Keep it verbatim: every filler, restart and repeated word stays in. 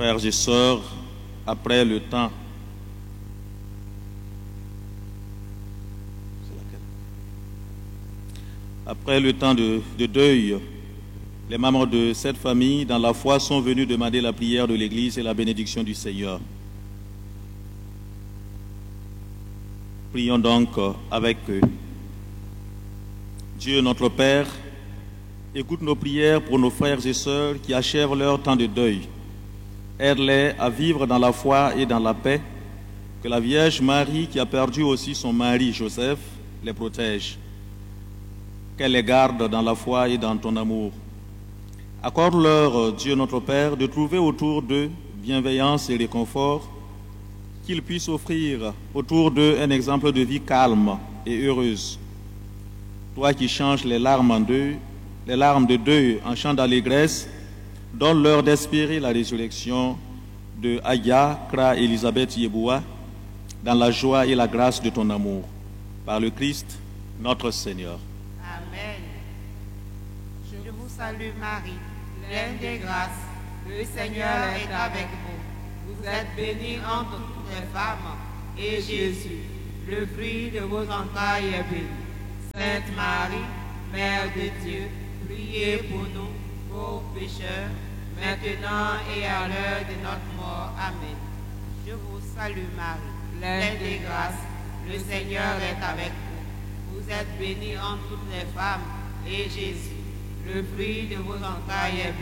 Frères et sœurs, après le temps Après le temps de, de deuil, les membres de cette famille, dans la foi, sont venus demander la prière de l'Église et la bénédiction du Seigneur. Prions donc avec eux. Dieu notre Père, écoute nos prières pour nos frères et sœurs qui achèvent leur temps de deuil. Aide-les à vivre dans la foi et dans la paix. Que la Vierge Marie, qui a perdu aussi son mari Joseph, les protège. Qu'elle les garde dans la foi et dans ton amour. Accorde-leur, Dieu notre Père, de trouver autour d'eux bienveillance et réconfort, qu'ils puissent offrir autour d'eux un exemple de vie calme et heureuse. Toi qui changes les larmes en deuil, les larmes de deuil en chant d'allégresse, donne-leur d'espérer la résurrection de Aya, Kra, Elisabeth Yeboua, dans la joie et la grâce de ton amour. Par le Christ, notre Seigneur. Amen. Je vous salue Marie, pleine de grâce. Le Seigneur est avec vous. Vous êtes bénie entre toutes les femmes, et Jésus, le fruit de vos entrailles, est béni. Sainte Marie, Mère de Dieu, priez pour nous, pauvres pécheurs, maintenant et à l'heure de notre mort. Amen. Je vous salue Marie, pleine de grâce. Le Seigneur est avec vous. Vous êtes bénie entre toutes les femmes, et Jésus, le fruit de vos entrailles, est béni.